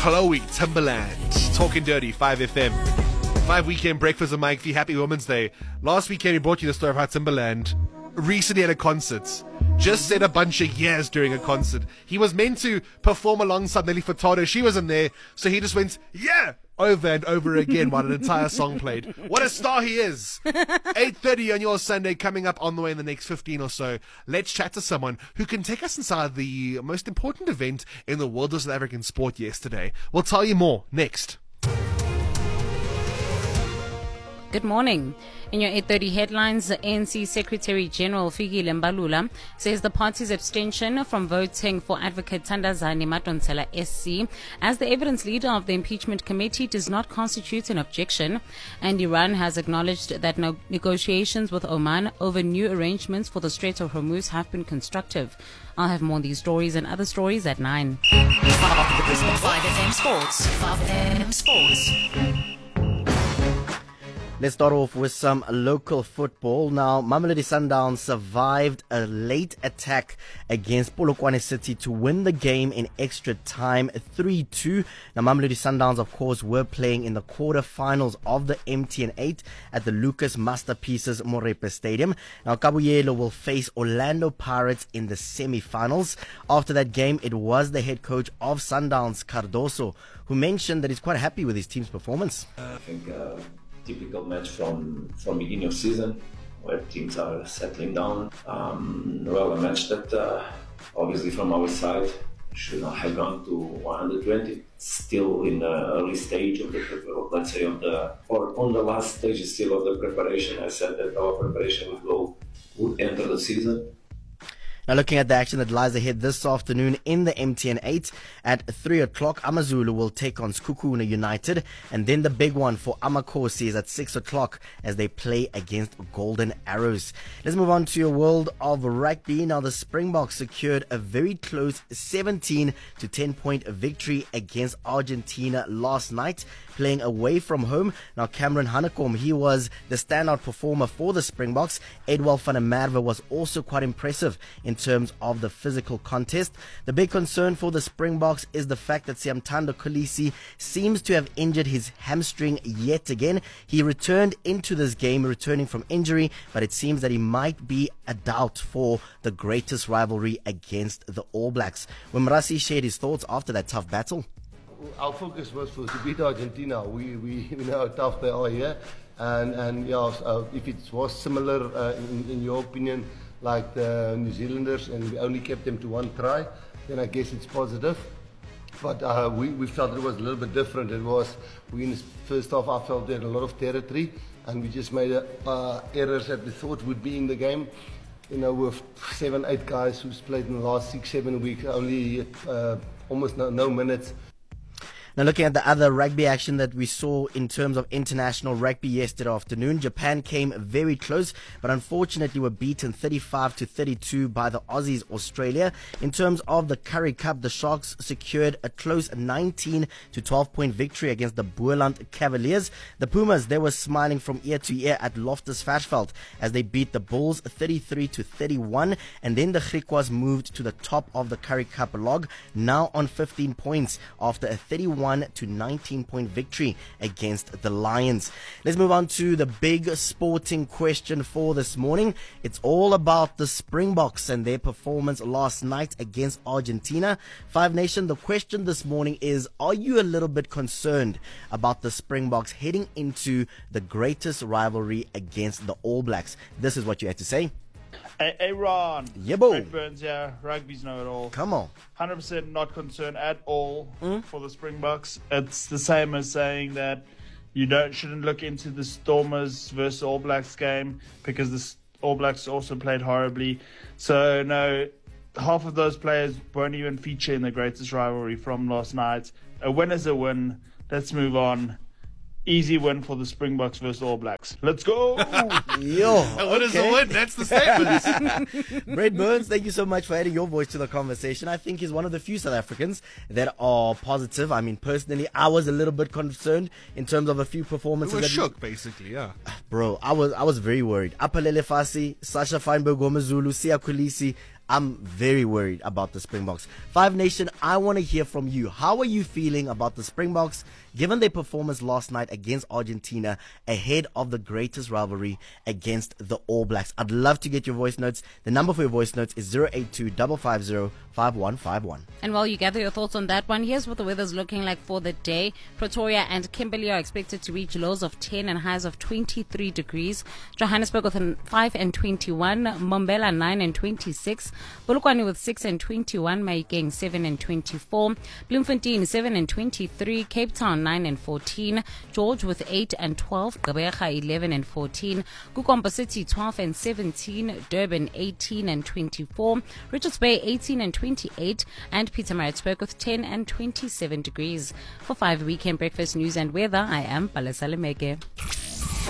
Chloe Timberland, Talking Dirty, 5FM. 5 weekend breakfast with Mike V. Happy Women's Day. Last weekend we brought you the story of how Timberland recently at a concert just said a bunch of years during a concert. He was meant to perform alongside Nelly Furtado. She wasn't there, so he just went, yeah, over and over again while an entire song played. What a star he is. 8:30 on your Sunday, coming up on the way in the next 15 or so. Let's chat to someone who can take us inside the most important event in the world of South African sport yesterday. We'll tell you more next. Good morning. In your 8:30 headlines, the ANC Secretary General Fikile Mbalula says the party's abstention from voting for Advocate Thandazani Madonsela SC as the evidence leader of the impeachment committee does not constitute an objection, and Iran has acknowledged that negotiations with Oman over new arrangements for the Strait of Hormuz have been constructive. I'll have more on these stories and other stories at 9. 5FM Sports. 5FM Sports. Let's start off with some local football. Now, Mamelodi Sundowns survived a late attack against Polokwane City to win the game in extra time 3-2. Now, Mamelodi Sundowns, of course, were playing in the quarterfinals of the MTN 8 at the Lucas Masterpieces Morepe Stadium. Now, Kabuyelo will face Orlando Pirates in the semi-finals. After that game, it was the head coach of Sundowns, Cardoso, who mentioned that he's quite happy with his team's performance. I think typical match from beginning of season where teams are settling down. A match that obviously from our side should not have gone to 120. Still in the early stage of on the last stage still of the preparation. I said that our preparation would enter the season. Now, looking at the action that lies ahead this afternoon in the MTN 8 at 3 o'clock, Amazulu will take on Skukuna United, and then the big one for Amakosi is at 6 o'clock as they play against Golden Arrows. Let's move on to your world of rugby. Now, the Springboks secured a very close 17 to 10 point victory against Argentina last night, playing away from home. Now, Cameron Hanekom, he was the standout performer for the Springboks. Edwal van der Merwe was also quite impressive in terms of the physical contest. The big concern for the Springboks is the fact that Siamtando Kolisi seems to have injured his hamstring yet again. He returned into this game, returning from injury, but it seems that he might be a doubt for the greatest rivalry against the All Blacks. When Mrasi shared his thoughts after that tough battle. Our focus was to beat Argentina. We know how tough they are here, and if it was similar in your opinion like the New Zealanders and we only kept them to one try, then I guess it's positive. But we felt it was a little bit different. We in the first half I felt they had a lot of territory and we just made errors that we thought would be in the game. You know, with 7-8 guys who's played in the last 6-7 weeks, only almost no minutes. Now, looking at the other rugby action that we saw in terms of international rugby yesterday afternoon, Japan came very close, but unfortunately were beaten 35-32 by the Aussies, Australia. In terms of the Currie Cup, the Sharks secured a close 19 to 12 point victory against the Boerland Cavaliers. The Pumas, they were smiling from ear to ear at Loftus Versfeld as they beat the Bulls 33-31, and then the Griquas moved to the top of the Currie Cup log, now on 15 points after a 31 to 19 point victory against the Lions. Let's move on to the big sporting question for this morning. It's all about the Springboks and their performance last night against Argentina. Five Nation, the question this morning is, are you a little bit concerned about the Springboks heading into the greatest rivalry against the All Blacks? This is what you had to say. Hey Ron. Yebo. Red Burns here. Rugby's know it all. Come on. 100% not concerned at all for the Springboks. It's the same as saying that you shouldn't look into the Stormers versus All Blacks game because the All Blacks also played horribly. So no, half of those players won't even feature in the greatest rivalry from last night. A win is a win. Let's move on. Easy win for the Springboks versus All Blacks. Let's go! Yo, What is the win? That's the statement. Brad Burns, thank you so much for adding your voice to the conversation. I think he's one of the few South Africans that are positive. I mean, personally, I was a little bit concerned in terms of a few performances. We were shook, basically, yeah. Bro, I was very worried. Apalele Fasi, Sasha Feinberg, Gomezulu, Sia Kolisi. I'm very worried about the Springboks. Five Nation, I want to hear from you. How are you feeling about the Springboks given their performance last night against Argentina ahead of the greatest rivalry against the All Blacks? I'd love to get your voice notes. The number for your voice notes is 082-550-5151. And while you gather your thoughts on that one, here's what the weather's looking like for the day. Pretoria and Kimberley are expected to reach lows of 10 and highs of 23 degrees. Johannesburg with 5 and 21. Mbombela 9 and 26. Polokwane with 6 and 21. Mahikeng 7 and 24. Bloemfontein 7 and 23. Cape Town 9 and 14. George with 8 and 12. Gqeberha 11 and 14. Kukombo City 12 and 17. Durban 18 and 24. Richards Bay 18 and 28. And Pietermaritzburg with 10 and 27 degrees. For 5 Weekend Breakfast News and Weather, I am Palesa Lemeke.